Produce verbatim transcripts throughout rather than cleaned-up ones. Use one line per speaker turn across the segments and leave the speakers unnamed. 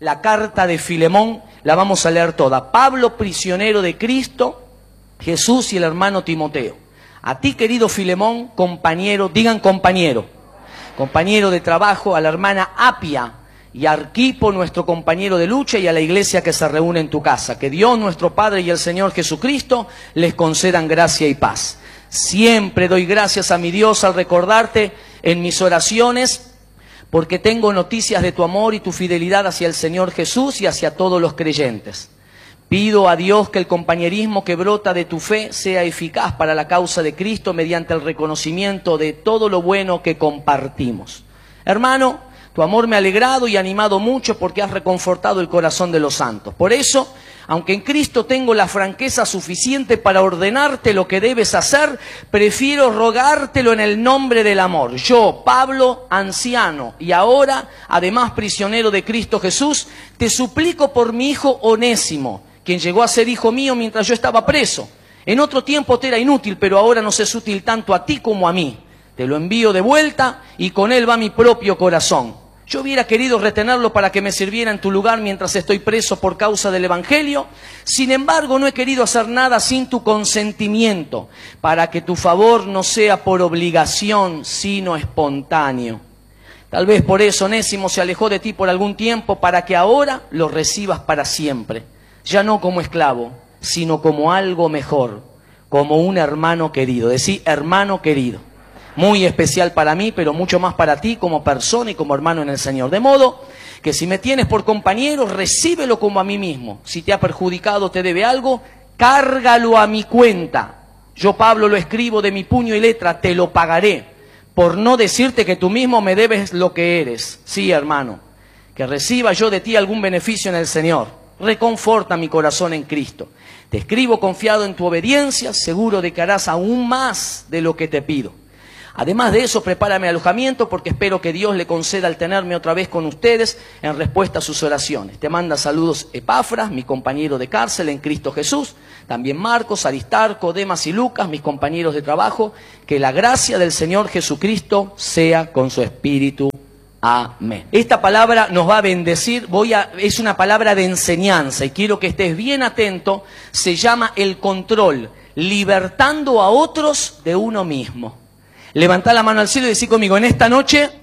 la carta de Filemón, la vamos a leer toda. Pablo, prisionero de Cristo, Jesús y el hermano Timoteo. A ti, querido Filemón, compañero, digan compañero, compañero de trabajo, a la hermana Apia y a Arquipo, nuestro compañero de lucha, y a la iglesia que se reúne en tu casa. Que Dios, nuestro Padre, y el Señor Jesucristo les concedan gracia y paz. Siempre doy gracias a mi Dios al recordarte en mis oraciones, porque tengo noticias de tu amor y tu fidelidad hacia el Señor Jesús y hacia todos los creyentes. Pido a Dios que el compañerismo que brota de tu fe sea eficaz para la causa de Cristo mediante el reconocimiento de todo lo bueno que compartimos. Hermano, tu amor me ha alegrado y animado mucho porque has reconfortado el corazón de los santos. Por eso, aunque en Cristo tengo la franqueza suficiente para ordenarte lo que debes hacer, prefiero rogártelo en el nombre del amor. Yo, Pablo, anciano y ahora, además prisionero de Cristo Jesús, te suplico por mi hijo Onésimo, quien llegó a ser hijo mío mientras yo estaba preso. En otro tiempo te era inútil, pero ahora nos es útil tanto a ti como a mí. Te lo envío de vuelta y con él va mi propio corazón. Yo hubiera querido retenerlo para que me sirviera en tu lugar mientras estoy preso por causa del Evangelio. Sin embargo, no he querido hacer nada sin tu consentimiento, para que tu favor no sea por obligación, sino espontáneo. Tal vez por eso Onésimo se alejó de ti por algún tiempo, para que ahora lo recibas para siempre. Ya no como esclavo, sino como algo mejor, como un hermano querido. Decí, hermano querido. Muy especial para mí, pero mucho más para ti como persona y como hermano en el Señor. De modo que si me tienes por compañero, recíbelo como a mí mismo. Si te ha perjudicado, te debe algo, cárgalo a mi cuenta. Yo, Pablo, lo escribo de mi puño y letra, te lo pagaré, por no decirte que tú mismo me debes lo que eres. Sí, hermano, que reciba yo de ti algún beneficio en el Señor. Reconforta mi corazón en Cristo. Te escribo confiado en tu obediencia, seguro de que harás aún más de lo que te pido. Además de eso, prepárame alojamiento, porque espero que Dios le conceda el tenerme otra vez con ustedes en respuesta a sus oraciones. Te manda saludos Epafras, mi compañero de cárcel en Cristo Jesús, también Marcos, Aristarco, Demas y Lucas, mis compañeros de trabajo. Que la gracia del Señor Jesucristo sea con su espíritu. Amén. Esta palabra nos va a bendecir, voy a, es una palabra de enseñanza y quiero que estés bien atento. Se llama el control, libertando a otros de uno mismo. Levantá la mano al cielo y decí conmigo, en esta noche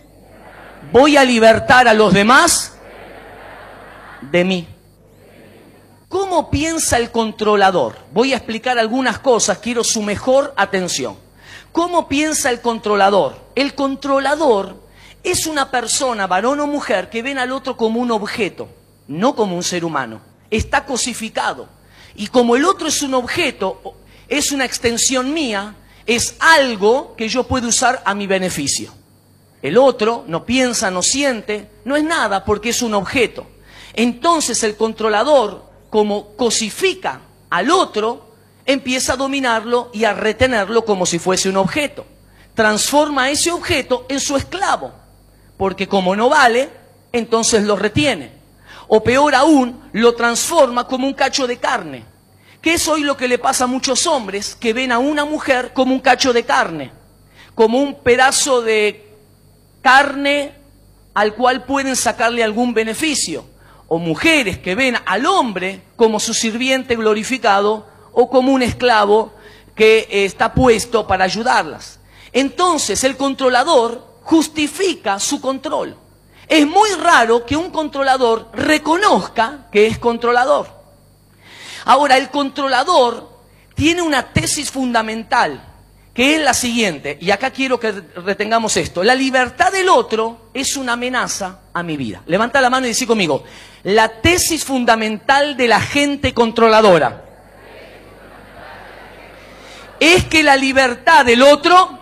voy a libertar a los demás de mí. ¿Cómo piensa el controlador? Voy a explicar algunas cosas, quiero su mejor atención. ¿Cómo piensa el controlador? El controlador es una persona, varón o mujer, que ven al otro como un objeto, no como un ser humano. Está cosificado. Y como el otro es un objeto, es una extensión mía, es algo que yo puedo usar a mi beneficio. El otro no piensa, no siente, no es nada porque es un objeto. Entonces el controlador, como cosifica al otro, empieza a dominarlo y a retenerlo como si fuese un objeto. Transforma a ese objeto en su esclavo, porque como no vale, entonces lo retiene. O peor aún, lo transforma como un cacho de carne. Que es hoy lo que le pasa a muchos hombres que ven a una mujer como un cacho de carne, como un pedazo de carne al cual pueden sacarle algún beneficio. O mujeres que ven al hombre como su sirviente glorificado o como un esclavo que está puesto para ayudarlas. Entonces el controlador justifica su control. Es muy raro que un controlador reconozca que es controlador. Ahora, el controlador tiene una tesis fundamental, que es la siguiente, y acá quiero que retengamos esto. La libertad del otro es una amenaza a mi vida. Levanta la mano y decí conmigo, la tesis fundamental de la gente controladora es que la libertad del otro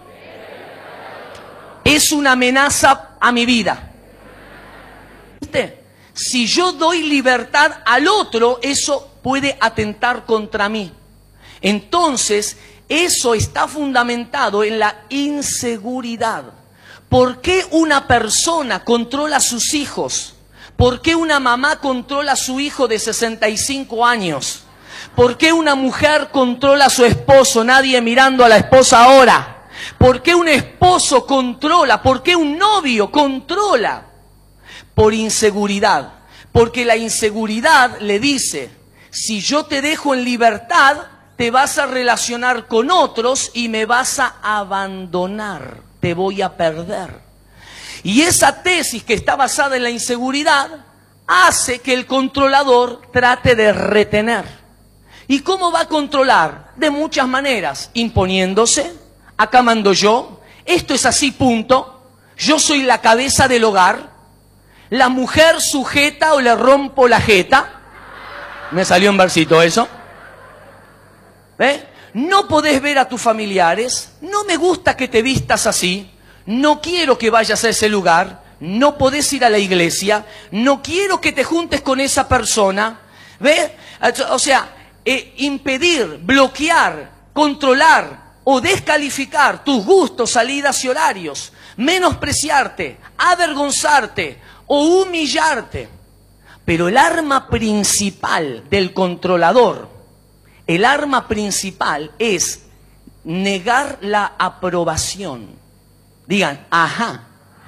es una amenaza a mi vida. ¿Viste? Si yo doy libertad al otro, eso puede atentar contra mí. Entonces, eso está fundamentado en la inseguridad. ¿Por qué una persona controla a sus hijos? ¿Por qué una mamá controla a su hijo de sesenta y cinco años? ¿Por qué una mujer controla a su esposo? Nadie mirando a la esposa ahora. ¿Por qué un esposo controla? ¿Por qué un novio controla? Por inseguridad. Porque la inseguridad le dice, si yo te dejo en libertad, te vas a relacionar con otros y me vas a abandonar, te voy a perder. Y esa tesis que está basada en la inseguridad hace que el controlador trate de retener. ¿Y cómo va a controlar? De muchas maneras, imponiéndose, acá mando yo, esto es así, punto, yo soy la cabeza del hogar, la mujer sujeta o le rompo la jeta. Me salió un versito eso. ¿Ve? No podés ver a tus familiares, no me gusta que te vistas así, no quiero que vayas a ese lugar, no podés ir a la iglesia, no quiero que te juntes con esa persona. ¿Ve? O sea, eh, impedir, bloquear, controlar o descalificar tus gustos, salidas y horarios, menospreciarte, avergonzarte o humillarte. Pero el arma principal del controlador, el arma principal es negar la aprobación. Digan, ajá.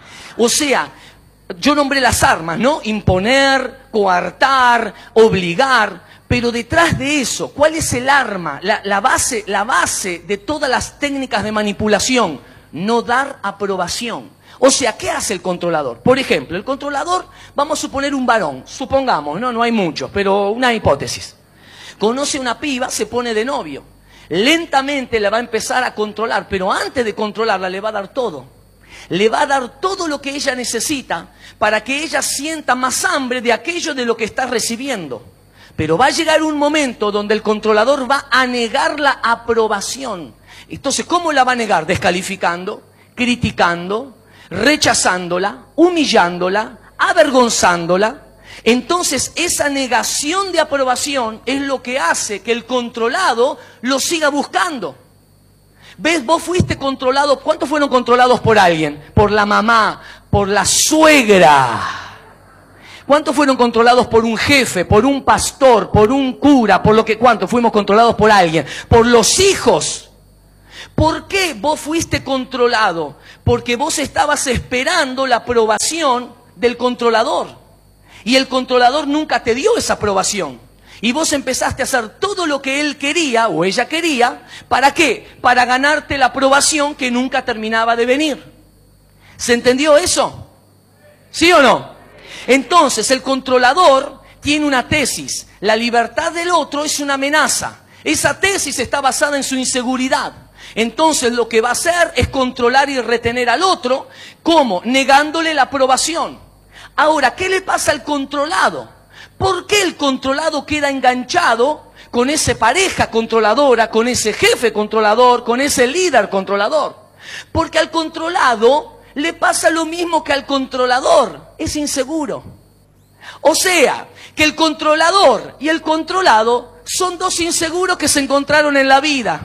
O sea, yo nombré las armas, ¿no? Imponer, coartar, obligar. Pero detrás de eso, ¿cuál es el arma? La, la base, la base de todas las técnicas de manipulación. No dar aprobación. O sea, ¿qué hace el controlador? Por ejemplo, el controlador, vamos a suponer un varón, supongamos, no, no hay muchos, pero una hipótesis. Conoce una piba, se pone de novio. Lentamente la va a empezar a controlar, pero antes de controlarla le va a dar todo. Le va a dar todo lo que ella necesita para que ella sienta más hambre de aquello de lo que está recibiendo. Pero va a llegar un momento donde el controlador va a negar la aprobación. Entonces, ¿cómo la va a negar? Descalificando, criticando, rechazándola, humillándola, avergonzándola. Entonces esa negación de aprobación es lo que hace que el controlado lo siga buscando. ¿Ves? Vos fuiste controlado. ¿Cuántos fueron controlados por alguien? Por la mamá, por la suegra. ¿Cuántos fueron controlados por un jefe, por un pastor, por un cura, por lo que cuántos fuimos controlados por alguien? Por los hijos. ¿Por qué vos fuiste controlado? Porque vos estabas esperando la aprobación del controlador. Y el controlador nunca te dio esa aprobación. Y vos empezaste a hacer todo lo que él quería o ella quería. ¿Para qué? Para ganarte la aprobación que nunca terminaba de venir. ¿Se entendió eso? ¿Sí o no? Entonces el controlador tiene una tesis. La libertad del otro es una amenaza. Esa tesis está basada en su inseguridad. Entonces lo que va a hacer es controlar y retener al otro. ¿Cómo? Negándole la aprobación. Ahora, ¿qué le pasa al controlado? ¿Por qué el controlado queda enganchado con esa pareja controladora, con ese jefe controlador, con ese líder controlador? Porque al controlado le pasa lo mismo que al controlador, es inseguro. O sea, que el controlador y el controlado son dos inseguros que se encontraron en la vida.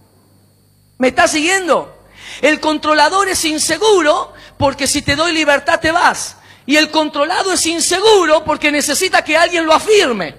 ¿Me está siguiendo? El controlador es inseguro porque si te doy libertad te vas. Y el controlado es inseguro porque necesita que alguien lo afirme.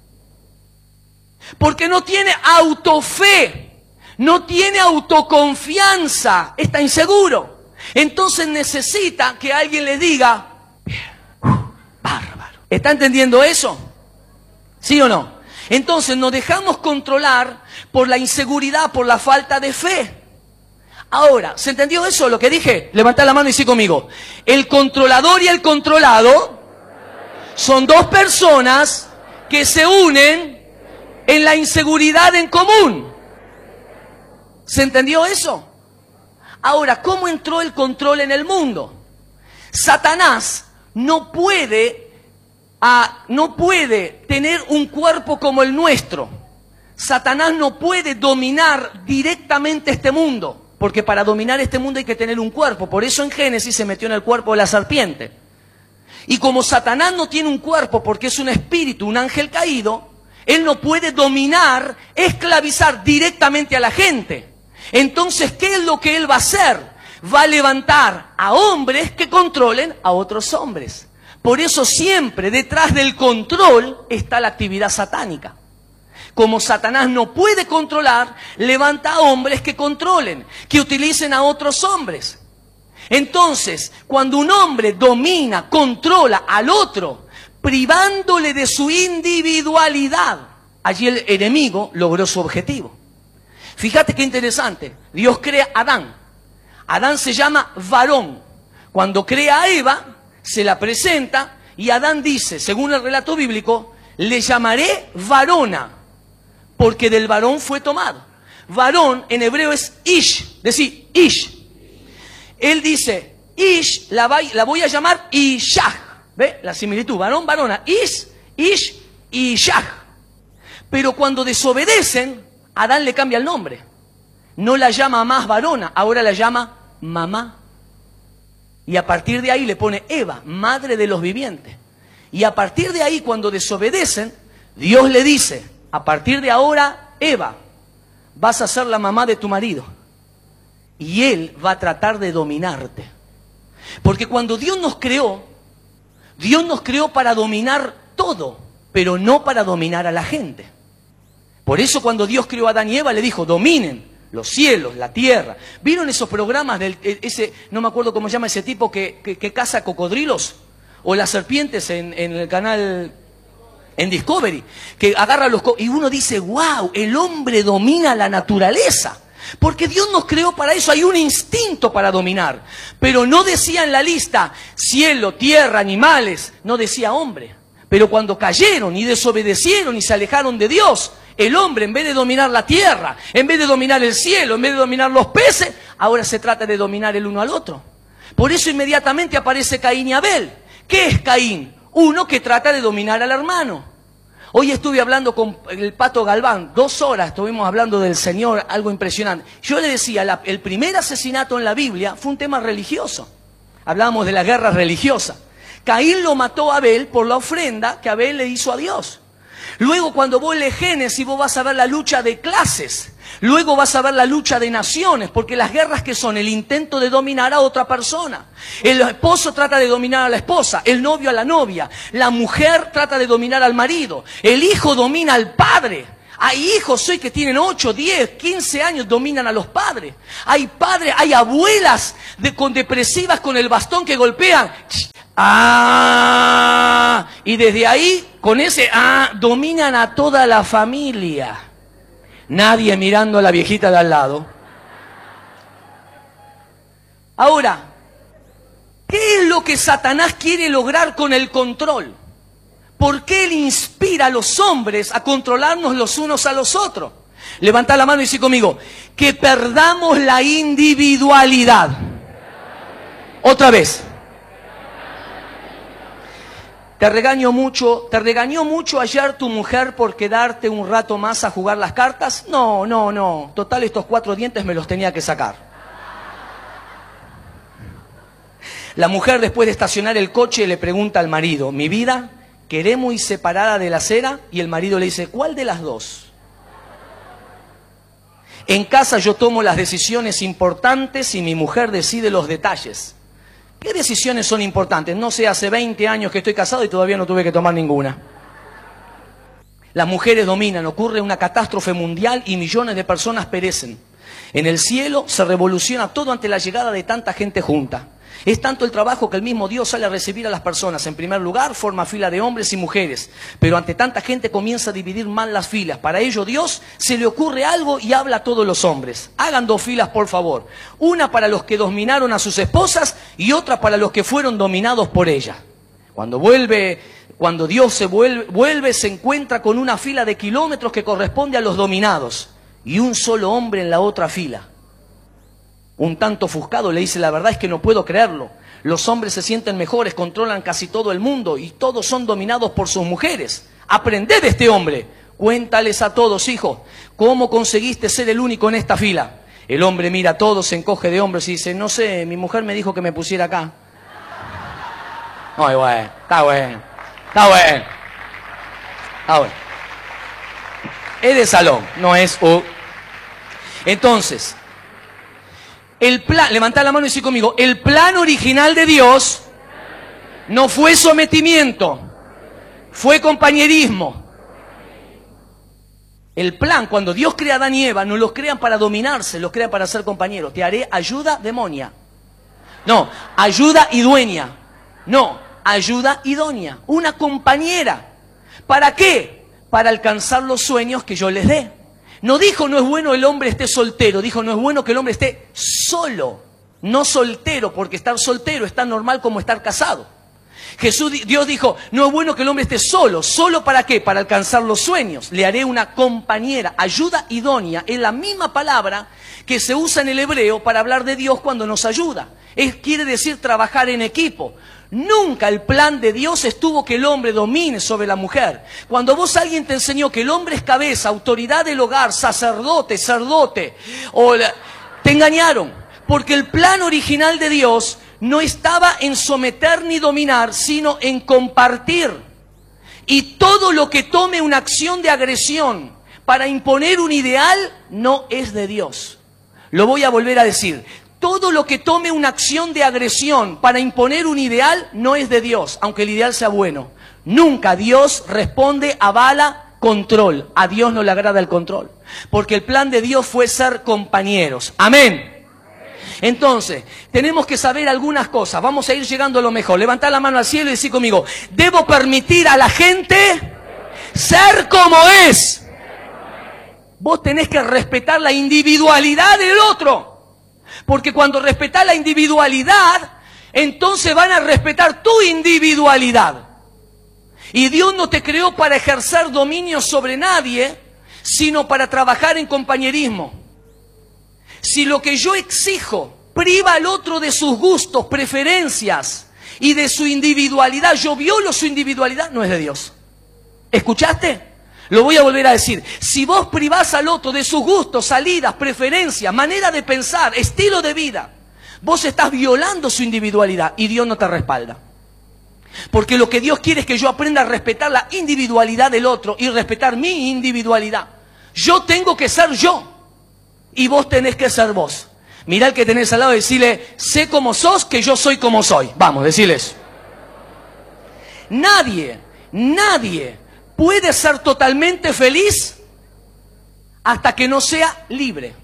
Porque no tiene autofe, no tiene autoconfianza, está inseguro. Entonces necesita que alguien le diga, bien, uh, bárbaro. ¿Está entendiendo eso? ¿Sí o no? Entonces nos dejamos controlar por la inseguridad, por la falta de fe. Ahora, ¿se entendió eso lo que dije? Levantá la mano y sí conmigo. El controlador y el controlado son dos personas que se unen en la inseguridad en común. ¿Se entendió eso? Ahora, ¿cómo entró el control en el mundo? Satanás no puede, uh, no puede tener un cuerpo como el nuestro. Satanás no puede dominar directamente este mundo. Porque para dominar este mundo hay que tener un cuerpo. Por eso en Génesis se metió en el cuerpo de la serpiente. Y como Satanás no tiene un cuerpo porque es un espíritu, un ángel caído, él no puede dominar, esclavizar directamente a la gente. Entonces, ¿qué es lo que él va a hacer? Va a levantar a hombres que controlen a otros hombres. Por eso siempre detrás del control está la actividad satánica. Como Satanás no puede controlar, levanta a hombres que controlen, que utilicen a otros hombres. Entonces, cuando un hombre domina, controla al otro, privándole de su individualidad. Allí el enemigo logró su objetivo. Fíjate qué interesante. Dios crea a Adán. Adán se llama varón. Cuando crea a Eva, se la presenta y Adán dice, según el relato bíblico, le llamaré varona, porque del varón fue tomado. Varón en hebreo es ish, decir ish. Él dice, ish la, va, la voy a llamar ishah. ¿Ve? La similitud, varón, varona, ish, ish, ishah. Pero cuando desobedecen, Adán le cambia el nombre. No la llama más varona, ahora la llama mamá. Y a partir de ahí le pone Eva, madre de los vivientes. Y a partir de ahí, cuando desobedecen, Dios le dice, a partir de ahora, Eva, vas a ser la mamá de tu marido. Y él va a tratar de dominarte. Porque cuando Dios nos creó, Dios nos creó para dominar todo, pero no para dominar a la gente. Por eso cuando Dios creó a Adán y Eva, le dijo, dominen los cielos, la tierra. ¿Vieron esos programas del ese, no me acuerdo cómo se llama ese tipo que, que, que caza cocodrilos? O las serpientes en, en el canal, en Discovery, que agarra los... Y uno dice, wow, el hombre domina la naturaleza. Porque Dios nos creó para eso, hay un instinto para dominar. Pero no decía en la lista, cielo, tierra, animales, no decía hombre. Pero cuando cayeron y desobedecieron y se alejaron de Dios, el hombre, en vez de dominar la tierra, en vez de dominar el cielo, en vez de dominar los peces, ahora se trata de dominar el uno al otro. Por eso inmediatamente aparece Caín y Abel. ¿Qué es Caín? Uno que trata de dominar al hermano. Hoy estuve hablando con el Pato Galván, dos horas estuvimos hablando del Señor, algo impresionante. Yo le decía, la, el primer asesinato en la Biblia fue un tema religioso. Hablábamos de la guerra religiosa. Caín lo mató a Abel por la ofrenda que Abel le hizo a Dios. Luego cuando vos lees Génesis, vos vas a ver la lucha de clases. Luego vas a ver la lucha de naciones, porque las guerras que son el intento de dominar a otra persona. El esposo trata de dominar a la esposa, el novio a la novia, la mujer trata de dominar al marido, el hijo domina al padre. Hay hijos hoy que tienen ocho, diez, quince años, dominan a los padres. Hay padres, hay abuelas de, con depresivas con el bastón que golpean. Ah, y desde ahí, con ese ah, dominan a toda la familia. Nadie mirando a la viejita de al lado. Ahora, ¿qué es lo que Satanás quiere lograr con el control? ¿Por qué él inspira a los hombres a controlarnos los unos a los otros? Levanta la mano y dice conmigo, que perdamos la individualidad. Otra vez. Te regaño mucho, ¿te regañó mucho ayer tu mujer por quedarte un rato más a jugar las cartas? No, no, no. Total, estos cuatro dientes me los tenía que sacar. La mujer, después de estacionar el coche, le pregunta al marido, mi vida, ¿queremos ir separada de la acera? Y el marido le dice, ¿cuál de las dos? En casa yo tomo las decisiones importantes y mi mujer decide los detalles. ¿Qué decisiones son importantes? No sé, hace veinte años que estoy casado y todavía no tuve que tomar ninguna. Las mujeres dominan, ocurre una catástrofe mundial y millones de personas perecen. En el cielo se revoluciona todo ante la llegada de tanta gente junta. Es tanto el trabajo que el mismo Dios sale a recibir a las personas. En primer lugar, forma fila de hombres y mujeres. Pero ante tanta gente comienza a dividir mal las filas. Para ello, Dios se le ocurre algo y habla a todos los hombres. Hagan dos filas, por favor. Una para los que dominaron a sus esposas y otra para los que fueron dominados por ella. Cuando vuelve, cuando Dios se vuelve, vuelve, se encuentra con una fila de kilómetros que corresponde a los dominados. Y un solo hombre en la otra fila. Un tanto ofuscado le dice, la verdad es que no puedo creerlo. Los hombres se sienten mejores, controlan casi todo el mundo y todos son dominados por sus mujeres. Aprended de este hombre. Cuéntales a todos, hijo, ¿cómo conseguiste ser el único en esta fila? El hombre mira a todos, se encoge de hombros y dice, no sé, mi mujer me dijo que me pusiera acá. Muy bueno, está bueno, está bueno, está bueno. Es de salón, no es... Uh. Entonces... El plan, levantá la mano y dice conmigo, el plan original de Dios no fue sometimiento, fue compañerismo. El plan, cuando Dios crea a Adán y Eva, no los crean para dominarse, los crea para ser compañeros. Te haré ayuda demonia. No, ayuda y dueña. No, ayuda idónea, una compañera. ¿Para qué? Para alcanzar los sueños que yo les dé. No dijo no es bueno el hombre esté soltero, dijo no es bueno que el hombre esté solo, no soltero, porque estar soltero es tan normal como estar casado. Jesús, Dios dijo, no es bueno que el hombre esté solo. ¿Solo para qué? Para alcanzar los sueños. Le haré una compañera. Ayuda idónea es la misma palabra que se usa en el hebreo para hablar de Dios cuando nos ayuda. Es, quiere decir trabajar en equipo. Nunca el plan de Dios estuvo que el hombre domine sobre la mujer. Cuando vos alguien te enseñó que el hombre es cabeza, autoridad del hogar, sacerdote, sacerdote, o la, te engañaron. Porque el plan original de Dios no estaba en someter ni dominar, sino en compartir. Y todo lo que tome una acción de agresión para imponer un ideal no es de Dios. Lo voy a volver a decir. Todo lo que tome una acción de agresión para imponer un ideal no es de Dios, aunque el ideal sea bueno. Nunca Dios responde, avala, control. A Dios no le agrada el control. Porque el plan de Dios fue ser compañeros. Amén. Entonces, tenemos que saber algunas cosas. Vamos a ir llegando a lo mejor. Levantad la mano al cielo y decir conmigo, debo permitir a la gente ser como es. Vos tenés que respetar la individualidad del otro. Porque cuando respetás la individualidad, entonces van a respetar tu individualidad. Y Dios no te creó para ejercer dominio sobre nadie, sino para trabajar en compañerismo. Si lo que yo exijo priva al otro de sus gustos, preferencias y de su individualidad, yo violo su individualidad, no es de Dios. ¿Escuchaste? Lo voy a volver a decir. Si vos privás al otro de sus gustos, salidas, preferencias, manera de pensar, estilo de vida, vos estás violando su individualidad y Dios no te respalda. Porque lo que Dios quiere es que yo aprenda a respetar la individualidad del otro y respetar mi individualidad. Yo tengo que ser yo. Y vos tenés que ser vos. Mirá al que tenés al lado y decirle, sé como sos, que yo soy como soy. Vamos, decirle eso. Nadie, nadie puede ser totalmente feliz hasta que no sea libre.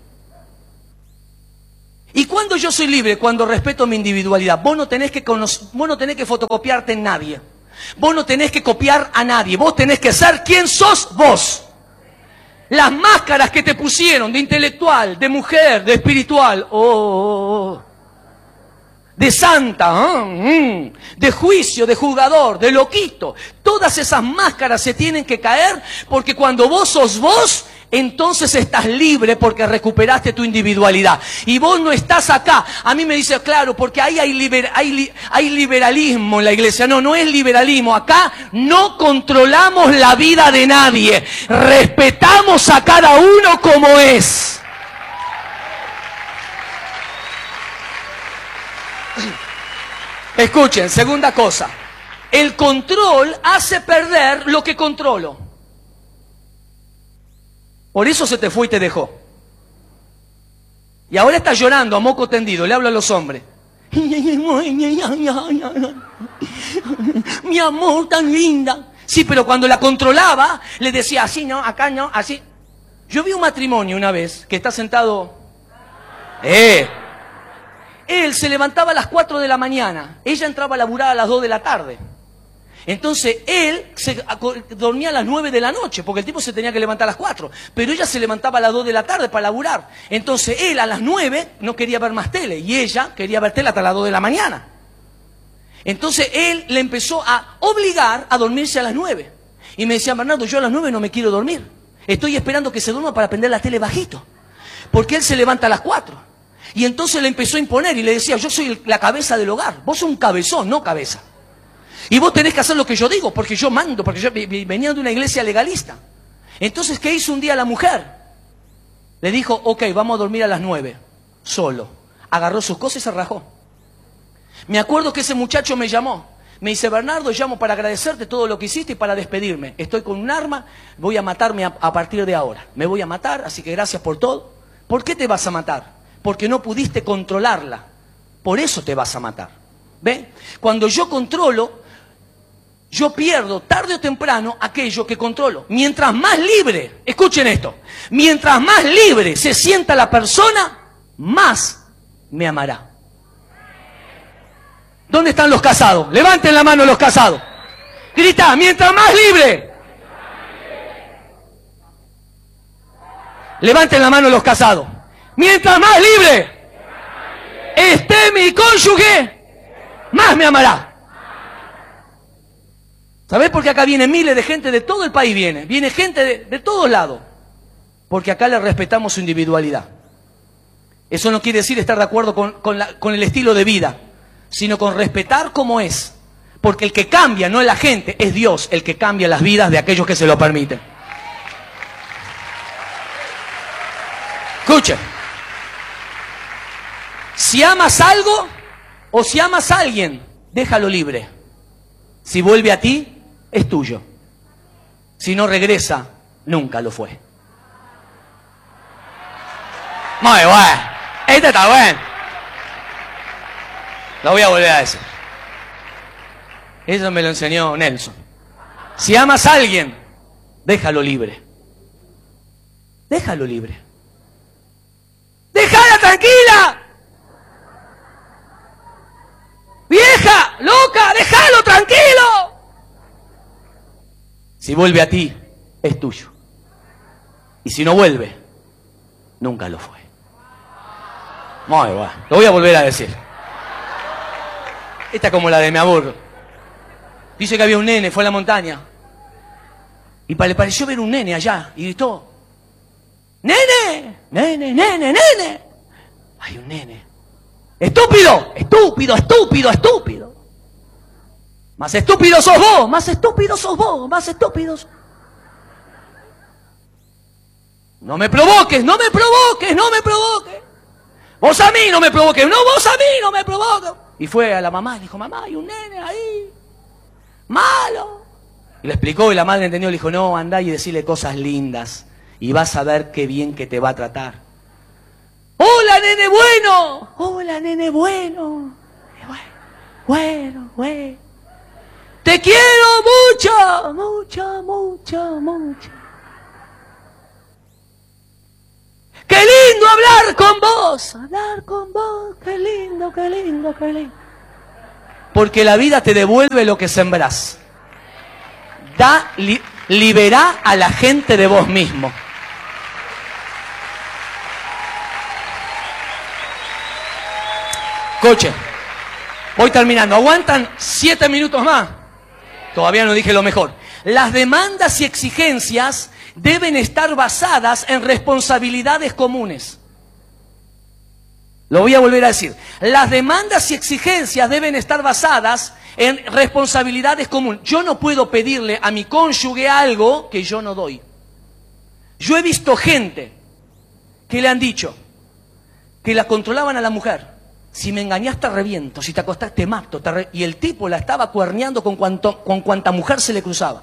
¿Y cuándo yo soy libre? Cuando respeto mi individualidad. Vos no tenés que, vos no tenés que fotocopiarte en nadie. Vos no tenés que copiar a nadie. Vos tenés que ser quien sos vos. Las máscaras que te pusieron de intelectual, de mujer, de espiritual, oh, oh, oh. de santa, ¿eh? de juicio, de juzgador, de loquito. Todas esas máscaras se tienen que caer porque cuando vos sos vos, entonces estás libre porque recuperaste tu individualidad. Y vos no estás acá. A mí me dice, claro, porque ahí hay, liber, hay, hay liberalismo en la iglesia. No, no es liberalismo. Acá no controlamos la vida de nadie. Respetamos a cada uno como es. Escuchen, segunda cosa. El control hace perder lo que controlo. Por eso se te fue y te dejó. Y ahora estás llorando a moco tendido. Le hablo a los hombres. Mi amor, tan linda. Sí, pero cuando la controlaba, le decía así, no, acá no, así. Yo vi un matrimonio una vez que está sentado. Eh. Él se levantaba a las cuatro de la mañana. Ella entraba a laburar a las dos de la tarde. Entonces él se dormía a las nueve de la noche, porque el tipo se tenía que levantar a las cuatro. Pero ella se levantaba a las dos de la tarde para laburar. Entonces él a las nueve no quería ver más tele y ella quería ver tele hasta las dos de la mañana. Entonces él le empezó a obligar a dormirse a las nueve. Y me decía, Bernardo, yo a las nueve no me quiero dormir. Estoy esperando que se duerma para prender la tele bajito. Porque él se levanta a las cuatro. Y entonces le empezó a imponer y le decía, yo soy la cabeza del hogar. Vos sos un cabezón, no cabeza. Y vos tenés que hacer lo que yo digo, porque yo mando, porque yo venía de una iglesia legalista. Entonces, ¿qué hizo un día la mujer? Le dijo, ok, vamos a dormir a las nueve, solo. Agarró sus cosas y se rajó. Me acuerdo que ese muchacho me llamó. Me dice, Bernardo, llamo para agradecerte todo lo que hiciste y para despedirme. Estoy con un arma, voy a matarme a, a partir de ahora. Me voy a matar, así que gracias por todo. ¿Por qué te vas a matar? Porque no pudiste controlarla. Por eso te vas a matar. ¿Ve? Cuando yo controlo, yo pierdo tarde o temprano aquello que controlo. Mientras más libre, escuchen esto, mientras más libre se sienta la persona, más me amará. ¿Dónde están los casados? Levanten la mano los casados. Grita, mientras más libre. Levanten la mano los casados. Mientras más libre esté mi cónyuge, más me amará. ¿Sabés por qué acá vienen miles de gente de todo el país? Viene, viene gente de, de todos lados. Porque acá le respetamos su individualidad. Eso no quiere decir estar de acuerdo con, con, la, con el estilo de vida, sino con respetar como es. Porque el que cambia no es la gente, es Dios el que cambia las vidas de aquellos que se lo permiten. Escuche. Si amas algo o si amas a alguien, déjalo libre. Si vuelve a ti, es tuyo. Si no regresa, nunca lo fue. Muy bueno. Este está bueno. Lo voy a volver a decir. Eso me lo enseñó Nelson. Si amas a alguien, déjalo libre. Déjalo libre. ¡Déjala tranquila! ¡Vieja! ¡Loca! ¡Déjalo tranquilo! Si vuelve a ti, es tuyo. Y si no vuelve, nunca lo fue. Muy bueno. Lo voy a volver a decir. Esta es como la de mi abuelo. Dice que había un nene, fue a la montaña. Y le pareció ver un nene allá. Y gritó: ¡Nene! ¡Nene, nene, nene! Hay un nene. ¡Estúpido! ¡Estúpido, estúpido, estúpido! Más estúpido sos vos, más estúpido sos vos, más estúpidos. No me provoques, no me provoques, no me provoques. Vos a mí no me provoques, no, vos a mí no me provoques. Y fue a la mamá y dijo: mamá, hay un nene ahí, malo. Y le explicó y la madre entendió, le dijo: no, andá y decirle cosas lindas y vas a ver qué bien que te va a tratar. ¡Hola, nene bueno! ¡Hola, nene bueno! Bueno, bueno, bueno. ¡Te quiero mucho! Mucho, mucho, mucho. ¡Qué lindo hablar con vos! Hablar con vos, qué lindo, qué lindo, qué lindo. Porque la vida te devuelve lo que sembrás. Da, li, liberá a la gente de vos mismo. Coche, voy terminando. ¿Aguantan siete minutos más? Todavía no dije lo mejor. Las demandas y exigencias deben estar basadas en responsabilidades comunes. Lo voy a volver a decir. Las demandas y exigencias deben estar basadas en responsabilidades comunes. Yo no puedo pedirle a mi cónyuge algo que yo no doy. Yo he visto gente que le han dicho que la controlaban a la mujer. Si me engañaste, te reviento. Si te acostaste, te mato. Te re... Y el tipo la estaba cuerneando con, cuanto, con cuanta mujer se le cruzaba.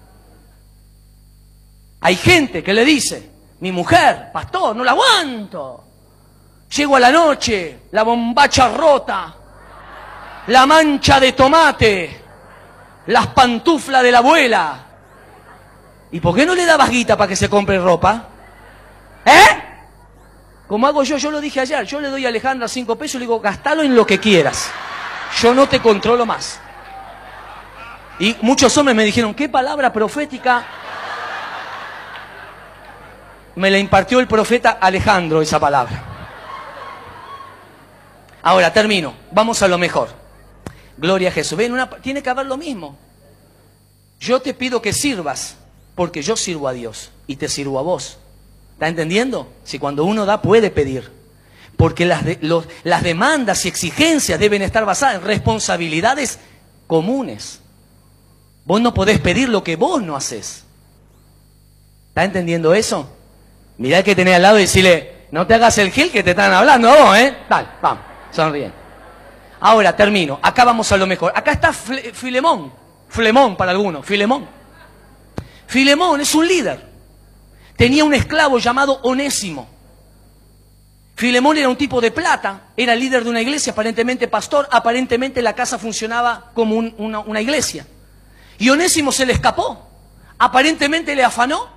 Hay gente que le dice: mi mujer, pastor, no la aguanto. Llego a la noche, la bombacha rota, la mancha de tomate, las pantuflas de la abuela. ¿Y por qué no le dabas guita para que se compre ropa? ¿Eh? Como hago yo, yo lo dije ayer, yo le doy a Alejandra cinco pesos y le digo: gastalo en lo que quieras. Yo no te controlo más. Y muchos hombres me dijeron: ¿qué palabra profética? Me la impartió el profeta Alejandro esa palabra. Ahora, termino. Vamos a lo mejor. Gloria a Jesús. Ven, una, tiene que haber lo mismo. Yo te pido que sirvas, porque yo sirvo a Dios y te sirvo a vos. ¿Está entendiendo? Si cuando uno da, puede pedir. Porque las, de, los, las demandas y exigencias deben estar basadas en responsabilidades comunes. Vos no podés pedir lo que vos no haces. ¿Está entendiendo eso? Mirá el que tenés al lado y decirle: no te hagas el gil que te están hablando a vos, ¿eh? Dale, vamos, sonríe. Ahora, termino. Acá vamos a lo mejor. Acá está Filemón. Filemón para algunos. Filemón. Filemón es un líder. Tenía un esclavo llamado Onésimo. Filemón era un tipo de plata. Era líder de una iglesia, aparentemente pastor. Aparentemente la casa funcionaba como un, una, una iglesia. Y Onésimo se le escapó. Aparentemente le afanó.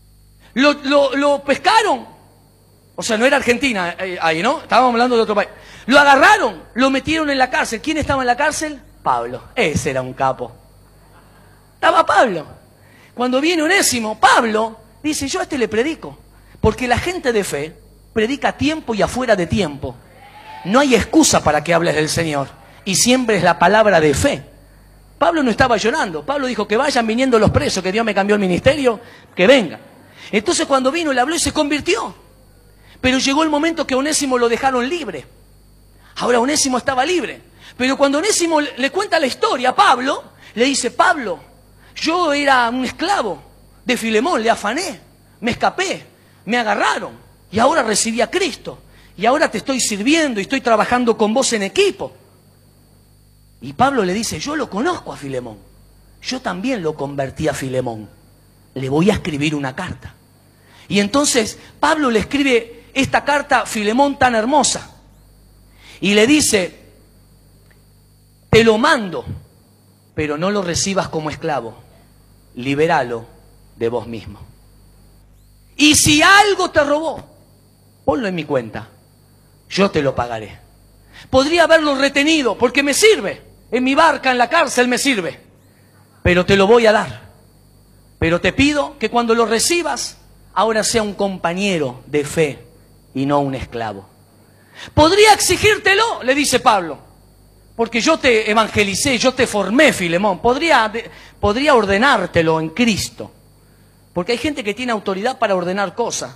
Lo, lo, lo pescaron. O sea, no era Argentina eh, ahí, ¿no? Estábamos hablando de otro país. Lo agarraron, lo metieron en la cárcel. ¿Quién estaba en la cárcel? Pablo. Ese era un capo. Estaba Pablo. Cuando viene Onésimo, Pablo dice, yo a este le predico. Porque la gente de fe predica a tiempo y afuera de tiempo. No hay excusa para que hables del Señor. Y siempre es la palabra de fe. Pablo no estaba llorando. Pablo dijo que vayan viniendo los presos, que Dios me cambió el ministerio, que vengan. Entonces cuando vino, le habló y se convirtió. Pero llegó el momento que a Onésimo lo dejaron libre. Ahora Onésimo estaba libre. Pero cuando Onésimo le cuenta la historia a Pablo, le dice, Pablo, yo era un esclavo de Filemón, le afané, me escapé, me agarraron y ahora recibí a Cristo. Y ahora te estoy sirviendo y estoy trabajando con vos en equipo. Y Pablo le dice, yo lo conozco a Filemón. Yo también lo convertí a Filemón. Le voy a escribir una carta. Y entonces Pablo le escribe esta carta a Filemón tan hermosa. Y le dice, te lo mando, pero no lo recibas como esclavo. Libéralo de vos mismo. Y si algo te robó, ponlo en mi cuenta. Yo te lo pagaré. Podría haberlo retenido porque me sirve. En mi barca, en la cárcel me sirve. Pero te lo voy a dar. Pero te pido que cuando lo recibas, ahora sea un compañero de fe y no un esclavo. Podría exigírtelo, le dice Pablo. Porque yo te evangelicé, yo te formé, Filemón. Podría, podría ordenártelo en Cristo. Porque hay gente que tiene autoridad para ordenar cosas.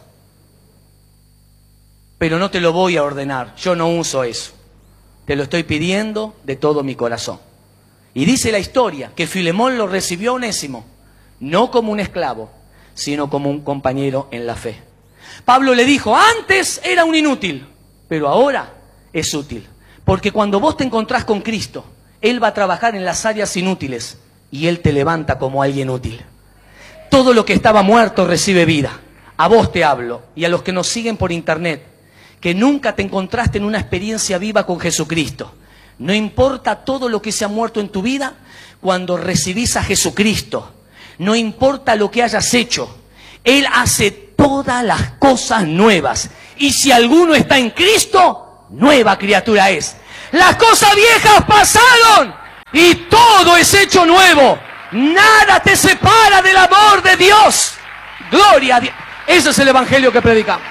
Pero no te lo voy a ordenar, yo no uso eso. Te lo estoy pidiendo de todo mi corazón. Y dice la historia que Filemón lo recibió a Onésimo, no como un esclavo, sino como un compañero en la fe. Pablo le dijo, antes era un inútil, pero ahora es útil. Porque cuando vos te encontrás con Cristo, Él va a trabajar en las áreas inútiles y Él te levanta como alguien útil. Todo lo que estaba muerto recibe vida. A vos te hablo y a los que nos siguen por internet, que nunca te encontraste en una experiencia viva con Jesucristo. No importa todo lo que se ha muerto en tu vida, cuando recibís a Jesucristo, no importa lo que hayas hecho, Él hace todas las cosas nuevas. Y si alguno está en Cristo, nueva criatura es. Las cosas viejas pasaron y todo es hecho nuevo. Nada te separa del amor de Dios. Gloria a Dios. Ese es el evangelio que predicamos.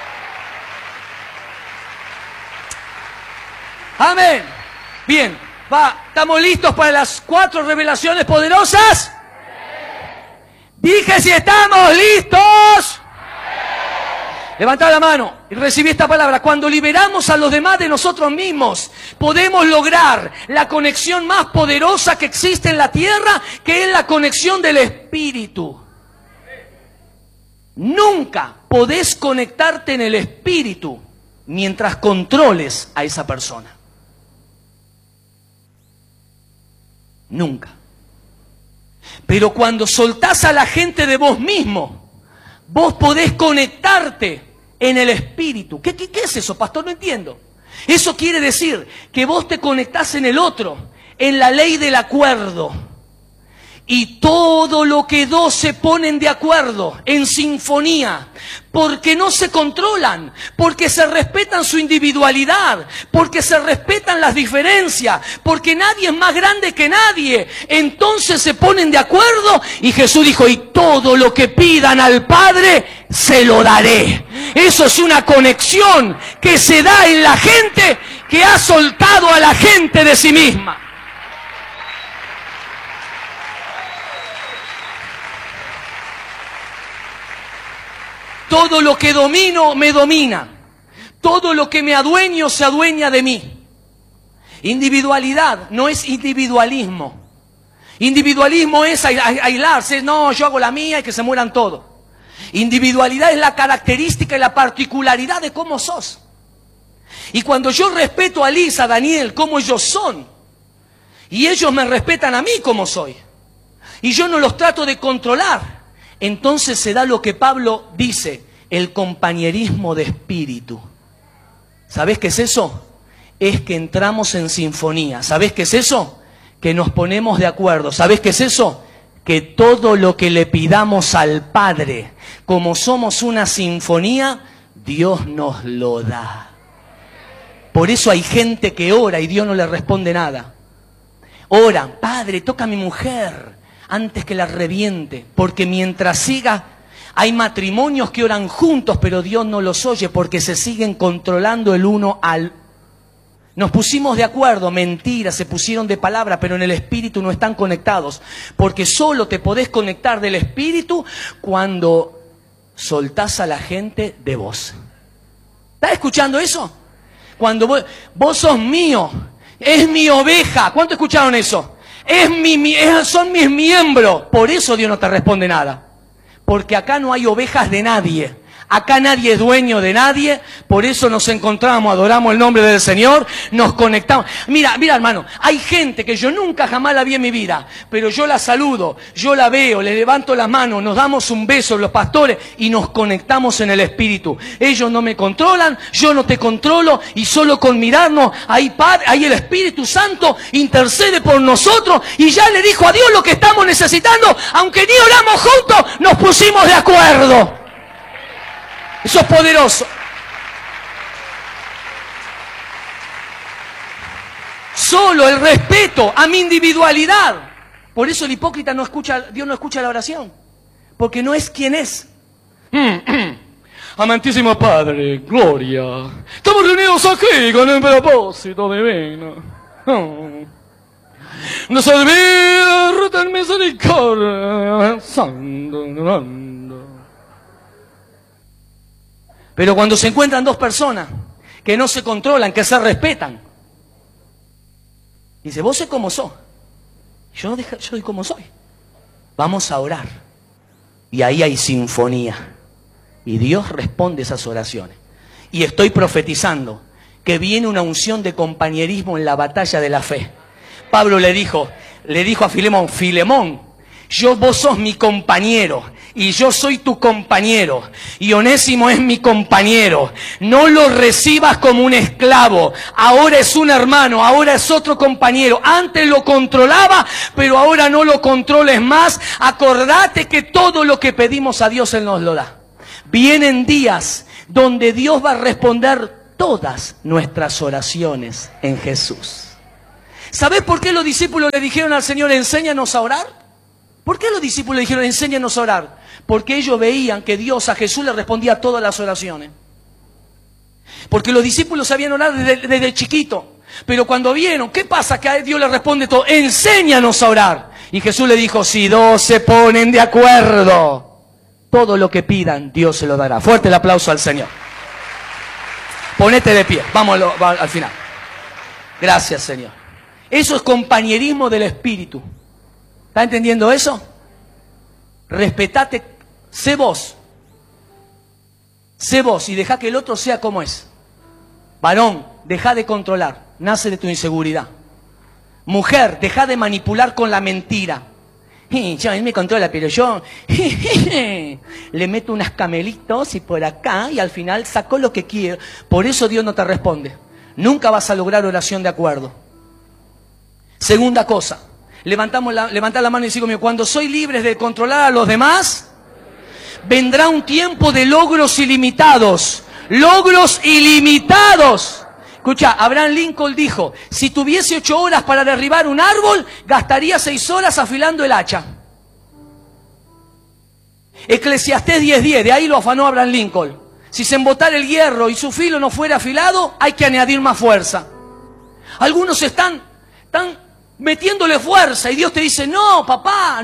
Amén. Bien, va, ¿estamos listos para las cuatro revelaciones poderosas? Dije si estamos listos. Levantad la mano y recibí esta palabra. Cuando liberamos a los demás de nosotros mismos, podemos lograr la conexión más poderosa que existe en la tierra, que es la conexión del Espíritu. Nunca podés conectarte en el Espíritu mientras controles a esa persona. Nunca. Pero cuando soltás a la gente de vos mismo, vos podés conectarte en el Espíritu. ¿Qué, qué, qué es eso, pastor? No entiendo. Eso quiere decir que vos te conectás en el otro, en la ley del acuerdo. Y todo lo que dos se ponen de acuerdo, en sinfonía, porque no se controlan, porque se respetan su individualidad, porque se respetan las diferencias, porque nadie es más grande que nadie. Entonces se ponen de acuerdo y Jesús dijo, y todo lo que pidan al Padre, se lo daré. Eso es una conexión que se da en la gente que ha soltado a la gente de sí misma. Todo lo que domino me domina. Todo lo que me adueño se adueña de mí. Individualidad no es individualismo. Individualismo es aislarse. No, yo hago la mía y que se mueran todos. Individualidad es la característica y la particularidad de cómo sos. Y cuando yo respeto a Lisa, a Daniel, como ellos son, y ellos me respetan a mí como soy, y yo no los trato de controlar, entonces se da lo que Pablo dice, el compañerismo de espíritu. ¿Sabés qué es eso? Es que entramos en sinfonía. ¿Sabés qué es eso? Que nos ponemos de acuerdo. ¿Sabés qué es eso? Que todo lo que le pidamos al Padre, como somos una sinfonía, Dios nos lo da. Por eso hay gente que ora y Dios no le responde nada. Oran, Padre, toca a mi mujer antes que la reviente, porque mientras siga, hay matrimonios que oran juntos, pero Dios no los oye porque se siguen controlando el uno al otro. Nos pusimos de acuerdo, mentira, se pusieron de palabra, pero en el espíritu no están conectados, porque solo te podés conectar del espíritu cuando soltás a la gente de vos. ¿Estás escuchando eso? Cuando vos, vos sos mío, es mi oveja. ¿Cuánto escucharon eso? Es mi, mi, es, son mis miembros. Por eso Dios no te responde nada. Porque acá no hay ovejas de nadie. Acá nadie es dueño de nadie, por eso nos encontramos, adoramos el nombre del Señor, nos conectamos. Mira, mira hermano, hay gente que yo nunca jamás la vi en mi vida, pero yo la saludo, yo la veo, le levanto las manos, nos damos un beso los pastores y nos conectamos en el Espíritu. Ellos no me controlan, yo no te controlo y solo con mirarnos, ahí, Padre, ahí el Espíritu Santo intercede por nosotros y ya le dijo a Dios lo que estamos necesitando, aunque ni oramos juntos, nos pusimos de acuerdo. Eso es poderoso. Solo el respeto a mi individualidad. Por eso el hipócrita no escucha, Dios no escucha la oración. Porque no es quien es. Amantísimo Padre, gloria. Estamos reunidos aquí con el propósito divino. Oh. No se olvide de misericordia. Santo. Pero cuando se encuentran dos personas que no se controlan, que se respetan, dice, vos sé cómo sos, yo, deja, yo soy como soy, vamos a orar. Y ahí hay sinfonía. Y Dios responde esas oraciones. Y estoy profetizando que viene una unción de compañerismo en la batalla de la fe. Pablo le dijo, le dijo a Filemón, Filemón, yo, vos sos mi compañero y yo soy tu compañero y Onésimo es mi compañero. No lo recibas como un esclavo. Ahora es un hermano, ahora es otro compañero. Antes lo controlaba, pero ahora no lo controles más. Acordate que todo lo que pedimos a Dios Él nos lo da. Vienen días donde Dios va a responder todas nuestras oraciones en Jesús. ¿Sabés por qué los discípulos le dijeron al Señor, enséñanos a orar? ¿Por qué los discípulos le dijeron, enséñanos a orar? Porque ellos veían que Dios a Jesús le respondía a todas las oraciones. Porque los discípulos sabían orar desde, desde chiquito. Pero cuando vieron, ¿qué pasa? Que a Dios le responde todo, enséñanos a orar. Y Jesús le dijo, si dos se ponen de acuerdo, todo lo que pidan, Dios se lo dará. Fuerte el aplauso al Señor. Ponete de pie, vamos al, al final. Gracias, Señor. Eso es compañerismo del Espíritu. ¿Está entendiendo eso? Respetate, sé vos. Sé vos y deja que el otro sea como es. Varón, deja de controlar, nace de tu inseguridad. Mujer, deja de manipular con la mentira. Yo, él me controla, pero yo le meto unas camelitos y por acá y al final saco lo que quiero. Por eso Dios no te responde. Nunca vas a lograr oración de acuerdo. Segunda cosa. Levantamos la, levantá la mano y digo, conmigo, cuando soy libre de controlar a los demás, vendrá un tiempo de logros ilimitados. Logros ilimitados. Escucha, Abraham Lincoln dijo, si tuviese ocho horas para derribar un árbol, gastaría seis horas afilando el hacha. Eclesiastés diez diez, de ahí lo afanó Abraham Lincoln. Si se embotara el hierro y su filo no fuera afilado, hay que añadir más fuerza. Algunos están, están metiéndole fuerza y Dios te dice, no, papá,